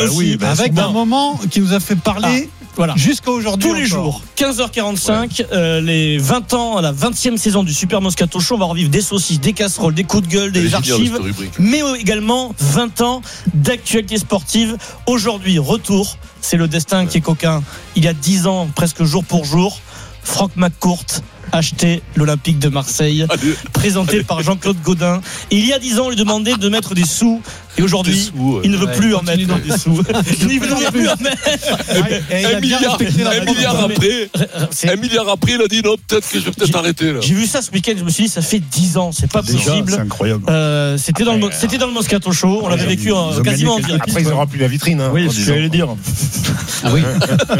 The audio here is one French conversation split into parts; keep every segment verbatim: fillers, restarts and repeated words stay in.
aussi. Oui, bah, avec un moment qui nous a fait parler. Ah. Voilà. Jusqu'à aujourd'hui. Tous les encore. jours, quinze heures quarante-cinq, ouais. euh, les vingt ans, la vingtième saison du Super Moscato Show. On va revivre des saucisses, des casseroles, des coups de gueule, des archives, mais également vingt ans d'actualité sportive. Aujourd'hui, retour. C'est le destin ouais. qui est coquin. Il y a dix ans, presque jour pour jour, Franck McCourt acheté l'Olympique de Marseille, allez, présenté allez. par Jean-Claude Gaudin. Et il y a dix ans, on lui demandait de mettre des sous. Et aujourd'hui, sous, ouais. il ne veut ouais, plus en mettre dans des sous. Il ne veut plus en mettre. Un milliard, un milliard après, un milliard après, il a dit non, peut-être que je vais peut-être arrêter là. J'ai vu ça ce week-end, je me suis dit, ça fait dix ans, c'est pas Déjà, possible. C'est incroyable. Euh, c'était, dans le, c'était dans le Moscato Show, on l'avait vécu en, quasiment en direct. Après, ils n'auront plus la vitrine. Hein, oui, c'est ce que j'allais dire. Ah oui.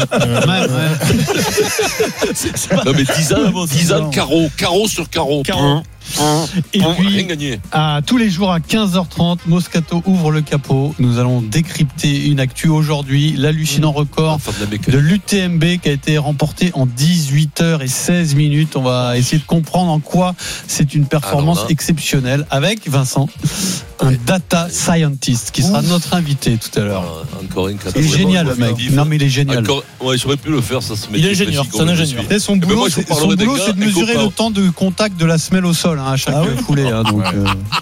Non, mais dix ans, dix ans, carreau, carreau sur carreau. Carreau. Et puis, à tous les jours à quinze heures trente, Moscato ouvre le capot. Nous allons décrypter une actu aujourd'hui, l'hallucinant record de l'U T M B qui a été remporté en dix-huit heures seize minutes. On va essayer de comprendre en quoi c'est une performance ah exceptionnelle avec Vincent, un data scientist qui sera notre invité tout à l'heure. Ah, encore une il est génial le mec. Non mais il est génial. Encore, ouais, j'aurais pu le faire, ça se met. Il est ingénieur, c'est un ingénieur. Et son boulot, moi, c'est, son boulot c'est de mesurer le temps de contact de la semelle au sol. À chaque ah oui. foulée hein, donc euh...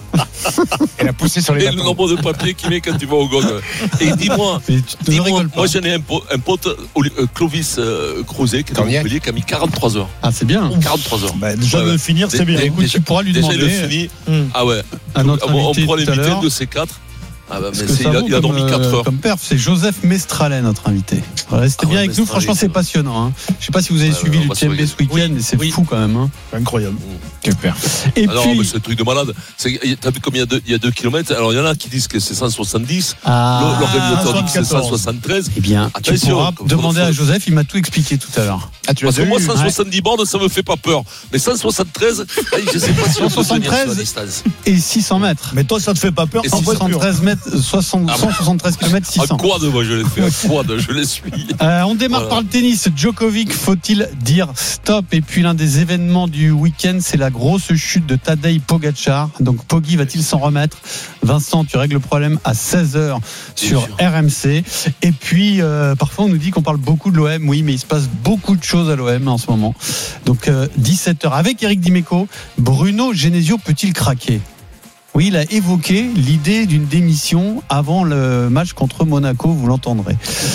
elle a poussé sur les et le nombre de papiers qu'il met quand tu vas au G O G. Et dis-moi, dis-moi moi j'en ai un, po- un pote euh, Clovis euh, Crozet qui est dans Montpellier qui a mis quarante-trois heures. Ah c'est bien. quarante-trois heures. Bah, déjà ouais, de finir c'est bien. Écoute, tu pourras lui déjà demander. Déjà il finit. Hum. Ah ouais. À notre on invité pourra l'inviter de de ces quatre. Ah bah, mais c'est, il, a, il a dormi comme, quatre heures. Comme perf, c'est Joseph Mestralet, notre invité. Restez ah bien ouais, avec nous, franchement, c'est passionnant. Hein. Je sais pas si vous avez ouais, suivi ouais, l'U T M B ce week-end, oui, mais c'est oui. fou quand même. Hein. Incroyable. Quel perf. Et alors, puis... mais c'est un truc de malade. C'est, t'as vu combien il y a deux kilomètres? Alors, il y en a qui disent que c'est cent soixante-dix. Ah, l'organisateur dit que c'est cent soixante-treize. Eh bien, tu pourras demander à Joseph, il m'a tout expliqué tout à l'heure. Ah, tu Parce que moi, cent soixante-dix bornes, ça me fait pas peur. Mais cent soixante-treize, je sais pas si on peut tenir sur la distance. Et six cents mètres. Mais toi, ça te fait pas peur? cent soixante-treize mètres, soixante cent soixante-treize kilomètres six cents. À quad, moi je l'ai fait, à quad, je l'ai suivi. Euh, on démarre voilà. par le tennis. Djokovic, faut-il dire stop? Et puis l'un des événements du week-end, c'est la grosse chute de Tadej Pogačar. Donc Poggi va-t-il s'en remettre? Vincent, tu règles le problème à seize heures sur R M C. Et puis euh, parfois on nous dit qu'on parle beaucoup de l'O M. Oui, mais il se passe beaucoup de choses à l'O M en ce moment. Donc euh, dix-sept heures avec Eric Dimeco. Bruno Genesio peut-il craquer? Oui, il a évoqué l'idée d'une démission avant le match contre Monaco, vous l'entendrez.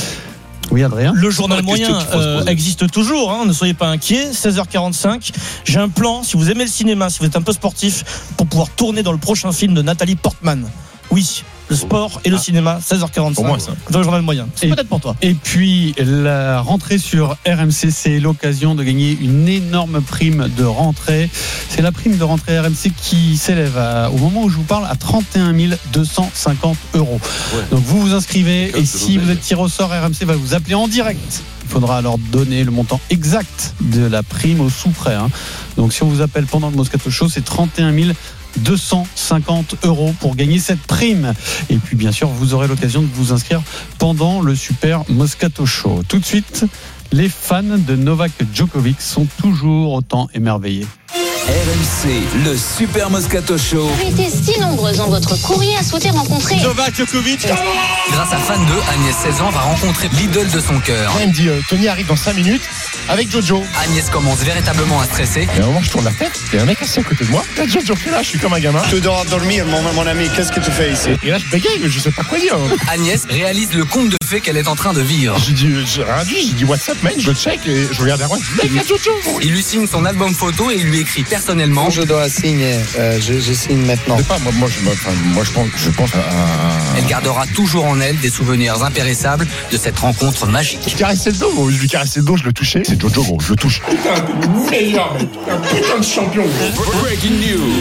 Oui, Adrien. Le journal moyen euh, existe toujours, hein, ne soyez pas inquiets. seize heures quarante-cinq. J'ai un plan, si vous aimez le cinéma, si vous êtes un peu sportif, pour pouvoir tourner dans le prochain film de Nathalie Portman. Oui, le sport et le cinéma, seize heures quarante-cinq. Pour moi, ça. Dans le journal moyen. C'est et, peut-être pour toi. Et puis, la rentrée sur R M C, c'est l'occasion de gagner une énorme prime de rentrée. C'est la prime de rentrée R M C qui s'élève à, au moment où je vous parle à trente et un mille deux cent cinquante euros. Ouais. Donc, vous vous inscrivez et si vous êtes tiré au sort, R M C va vous appeler en direct. Il faudra alors donner le montant exact de la prime au sous-prêt. Hein. Donc, si on vous appelle pendant le Moscato Show, c'est trente et un mille deux cent cinquante euros pour gagner cette prime. Et puis bien sûr, vous aurez l'occasion de vous inscrire pendant le Super Moscato Show. Tout de suite, les fans de Novak Djokovic sont toujours autant émerveillés. R M C, le Super Moscato Show. Vous avez été si nombreuses dans votre courrier à souhaiter rencontrer Novak Djokovic. Grâce à Fan deux, Agnès, seize ans, va rencontrer l'idole de son cœur. Elle me dit, euh, Tony arrive dans cinq minutes avec Jojo. Agnès commence véritablement à stresser. Et à un moment, je tourne la tête, et un mec assis à côté de moi. Là, Jojo fait là, je suis comme un gamin. Tu dois dormir, mon, mon ami, qu'est-ce que tu fais ici? Et là, je bégaye, mais je sais pas quoi dire. Agnès réalise le conte de fées qu'elle est en train de vivre. J'ai dit, j'ai rien dit, j'ai dit WhatsApp, mec, je check, et je regarde derrière moi, je dis, mec, il y a Jojo. Il lui signe son album photo et il lui écrit personnellement. Je dois signer, euh, je, je signe maintenant. Je sais pas, moi, moi, je, enfin, moi je pense, je pense à, à... Elle gardera toujours en elle des souvenirs impérissables de cette rencontre magique. Je caressais le dos, gros. Je lui caressais le dos, je le touchais. C'est Jojo, gros, je le touche. Putain de meilleur, mec. Un putain de champion. Breaking news.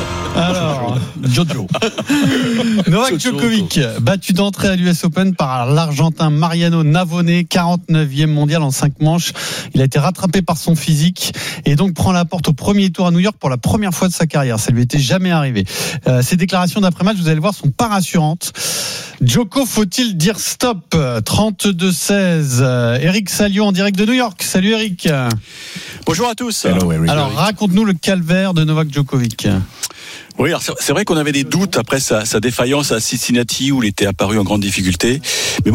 Alors, Jojo. Novak Djokovic, battu d'entrée à l'U S Open par l'Argentin Mariano Navone, quarante-neuvième mondial en cinq manches. Il a été rattrapé par son physique et donc prend la porte au premier tour à New York pour la première fois de sa carrière. Ça lui était jamais arrivé. Euh, ses déclarations d'après-match, vous allez le voir, sont pas rassurantes. Djoko, faut-il dire stop? trente-deux seize. Euh, Eric Salio en direct de New York. Salut Eric. Bonjour à tous. Hello, Eric. Alors raconte-nous le calvaire de Novak Djokovic. Oui, alors c'est vrai qu'on avait des doutes après sa, sa défaillance à Cincinnati où il était apparu en grande difficulté. Mais bon,